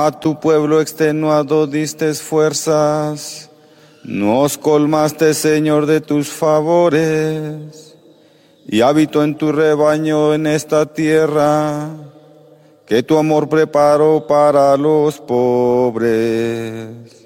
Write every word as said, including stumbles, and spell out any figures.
A tu pueblo extenuado diste fuerzas, nos colmaste, Señor, de tus favores, y habito en tu rebaño en esta tierra, que tu amor preparó para los pobres.